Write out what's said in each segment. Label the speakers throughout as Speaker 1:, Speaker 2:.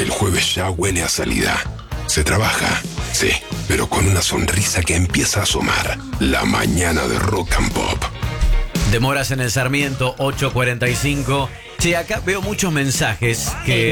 Speaker 1: El jueves ya huele a salida. Se trabaja, sí, pero con una sonrisa que empieza a asomar. La mañana de Rock and Pop.
Speaker 2: Demoras en el Sarmiento, 8:45. Sí, acá veo muchos mensajes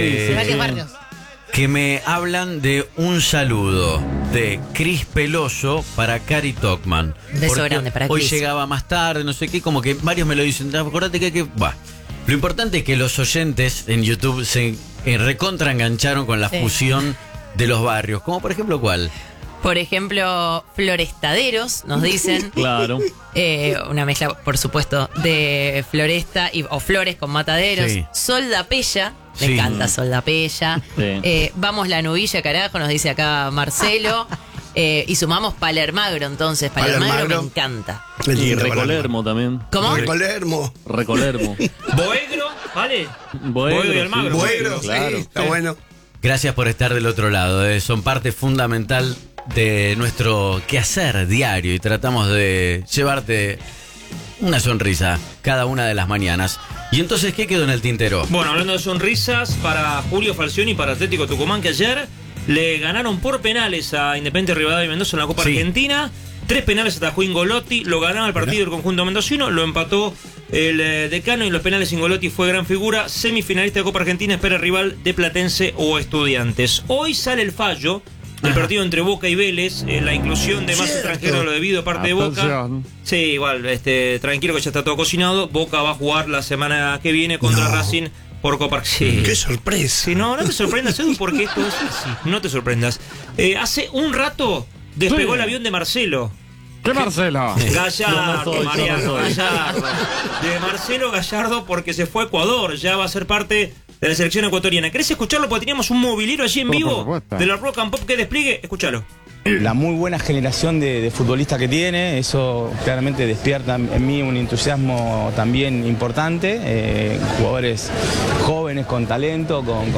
Speaker 2: que me hablan de un saludo de Cris Peloso para Cari Tocman.
Speaker 3: Beso grande para Cris.
Speaker 2: Hoy llegaba más tarde, no sé qué, como que varios me lo dicen. Acordate que va. Lo importante es que los oyentes en YouTube se recontraengancharon con la fusión de los barrios. Como por ejemplo, ¿cuál?
Speaker 3: Por ejemplo, Florestaderos, nos dicen.
Speaker 4: Claro.
Speaker 3: Una mezcla, por supuesto, de floresta o flores con mataderos.
Speaker 2: Sí.
Speaker 3: Soldapella. Me
Speaker 2: Sí.
Speaker 3: encanta Soldapella.
Speaker 4: Sí.
Speaker 3: Vamos la nubilla, carajo, nos dice acá Marcelo. Y sumamos Palermagro, entonces. Palermagro me encanta.
Speaker 4: Y Recolermo también.
Speaker 3: ¿Cómo?
Speaker 5: Recolermo.
Speaker 4: Recolermo.
Speaker 6: Boegro, ¿vale?
Speaker 4: Boegro
Speaker 6: y Almagro.
Speaker 5: Boegro,
Speaker 4: claro.
Speaker 5: sí, está bueno.
Speaker 2: Gracias por estar del otro lado. Son parte fundamental de nuestro quehacer diario y tratamos de llevarte una sonrisa cada una de las mañanas. ¿Y entonces qué quedó en el tintero?
Speaker 6: Bueno, hablando de sonrisas, para Julio Falcioni y para Atlético Tucumán, que ayer le ganaron por penales a Independiente Rivadavia y Mendoza en la Copa Argentina. 3 penales atajó Ingolotti, lo ganaba el partido el conjunto mendocino, lo empató el decano y los penales Ingolotti fue gran figura. Semifinalista de Copa Argentina, espera rival de Platense o Estudiantes. Hoy sale el fallo del partido entre Boca y Vélez, la inclusión de más extranjeros de lo debido de parte de Boca. Sí, igual, tranquilo que ya está todo cocinado. Boca va a jugar la semana que viene contra Racing por Copa Argentina.
Speaker 5: ¡Qué sorpresa!
Speaker 6: Sí, no te sorprendas, Edu, porque esto es así. No te sorprendas. Hace un rato despegó el avión de Marcelo.
Speaker 4: ¿Qué Marcelo?
Speaker 6: Gallardo, Mariano, Gallardo. De Marcelo Gallardo, porque se fue a Ecuador. Ya va a ser parte de la selección ecuatoriana. ¿Querés escucharlo? Porque teníamos un movilero allí en vivo de la Rock and Pop que despliegue. Escúchalo.
Speaker 7: La muy buena generación de futbolistas que tiene, eso claramente despierta en mí un entusiasmo también importante. Jugadores jóvenes con talento,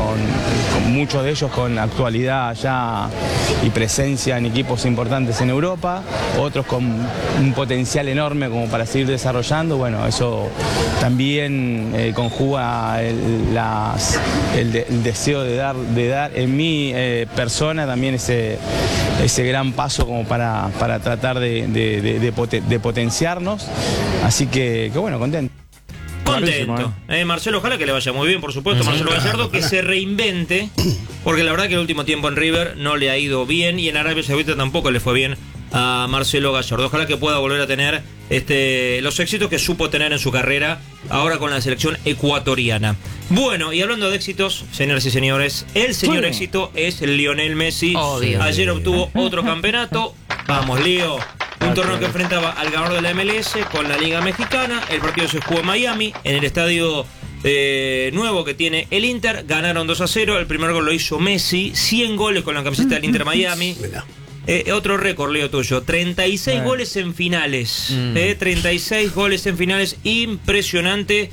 Speaker 7: con muchos de ellos con actualidad ya y presencia en equipos importantes en Europa, otros con un potencial enorme como para seguir desarrollando. Bueno, eso también conjuga el deseo de dar en mi persona también ese gran paso como para tratar de potenciarnos. Así que bueno, contento.
Speaker 6: Contento. Marcelo, ojalá que le vaya muy bien, por supuesto. Marcelo Gallardo, que se reinvente, porque la verdad que el último tiempo en River no le ha ido bien y en Arabia Saudita tampoco le fue bien a Marcelo Gallardo. Ojalá que pueda volver a tener los éxitos que supo tener en su carrera ahora con la selección ecuatoriana. Bueno, y hablando de éxitos, señoras y señores, el señor éxito es Lionel Messi.
Speaker 3: Obvio.
Speaker 6: Ayer obtuvo otro campeonato. Vamos, Leo. Un torneo que enfrentaba al ganador de la MLS con la Liga Mexicana. El partido se jugó en Miami, en el estadio nuevo que tiene el Inter. Ganaron 2-0. El primer gol lo hizo Messi. 100 goles con la camiseta del Inter Miami. Otro récord, Leo, tuyo. 36 goles en finales. 36 goles en finales. Impresionante.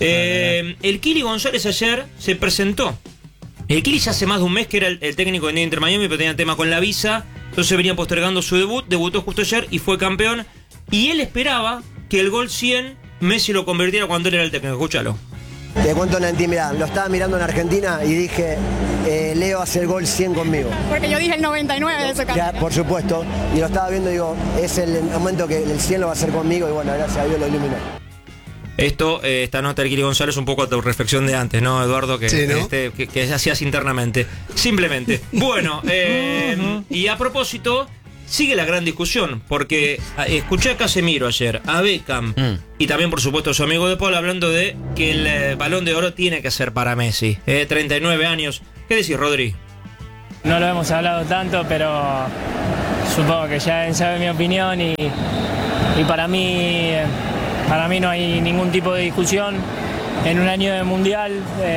Speaker 6: El Kili González ayer se presentó. El Kili ya hace más de un mes que era el técnico de Inter Miami, pero tenía tema con la visa. Entonces venía postergando su debut. Debutó justo ayer y fue campeón. Y él esperaba que el gol 100 Messi lo convirtiera cuando él era el técnico. Escúchalo.
Speaker 8: Te cuento una intimidad, lo estaba mirando en Argentina y dije, Leo hace el gol 100 conmigo.
Speaker 9: Porque yo dije el 99 de ese campeonato.
Speaker 8: Por supuesto, y lo estaba viendo y digo, es el momento que el 100 lo va a hacer conmigo y bueno, gracias a Dios lo iluminó.
Speaker 6: Esto, esta nota del Kili González, un poco a tu reflexión de antes, ¿no, Eduardo? Que,
Speaker 5: sí, ¿no?
Speaker 6: que hacías internamente. Simplemente. Bueno, y a propósito, sigue la gran discusión, porque escuché a Casemiro ayer, a Beckham, y también, por supuesto, a su amigo de Paul, hablando de que el Balón de Oro tiene que ser para Messi. 39 años. ¿Qué decís, Rodri?
Speaker 10: No lo hemos hablado tanto, pero supongo que ya sabe mi opinión y para mí no hay ningún tipo de discusión. En un año de mundial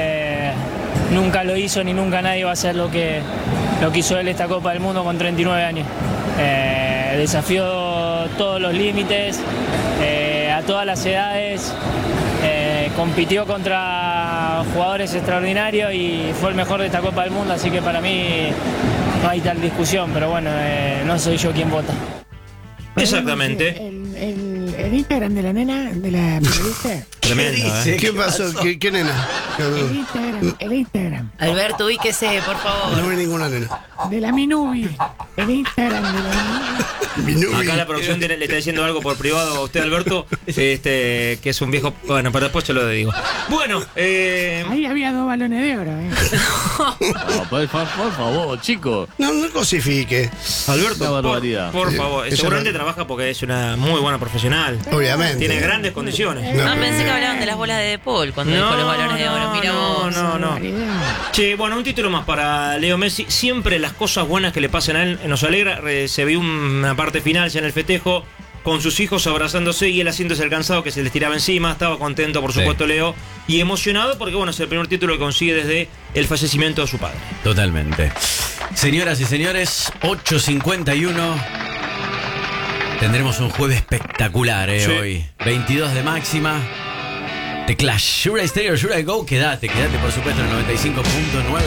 Speaker 10: nunca lo hizo ni nunca nadie va a hacer lo que hizo él esta Copa del Mundo con 39 años. Desafió todos los límites, a todas las edades, compitió contra jugadores extraordinarios y fue el mejor de esta Copa del Mundo, así que para mí no hay tal discusión, pero bueno, no soy yo quien vota.
Speaker 6: Exactamente.
Speaker 9: el Instagram de la nena, de la periodista.
Speaker 6: Tremendo, ¿eh?
Speaker 5: ¿Qué pasó? ¿Qué nena?
Speaker 9: El Instagram.
Speaker 3: Alberto, ubíquese, por favor.
Speaker 5: No vi ninguna nena.
Speaker 9: De la Minubi. El Instagram de la
Speaker 5: Minubi.
Speaker 6: Acá la producción le está diciendo algo por privado a usted, Alberto, que es un viejo... Bueno, pero después se lo digo. Bueno,
Speaker 9: Ahí había 2 balones de oro,
Speaker 4: No, por favor, chico.
Speaker 5: No cosifique.
Speaker 6: Alberto,
Speaker 4: Una barbaridad.
Speaker 6: por favor,
Speaker 5: Eso
Speaker 6: seguramente
Speaker 5: no-
Speaker 6: trabaja porque es una muy buena profesional.
Speaker 5: Obviamente.
Speaker 6: Tiene grandes condiciones.
Speaker 3: No, pensé que hablaban de las bolas de De Paul cuando dijo los balones de oro. Mira vos.
Speaker 6: No. Che, bueno, un título más para Leo Messi. Siempre las cosas buenas que le pasan a él nos alegra. Se vio una parte final ya en el festejo con sus hijos abrazándose y él haciéndose el cansado que se les tiraba encima. Estaba contento, por supuesto, Leo, y emocionado porque, bueno, es el primer título que consigue desde el fallecimiento de su padre.
Speaker 2: Totalmente. Señoras y señores, 8:51. Tendremos un jueves espectacular
Speaker 6: Sí.
Speaker 2: hoy. 22 de máxima. The Clash. Should I stay or should I go? Quédate por supuesto en el 95.9.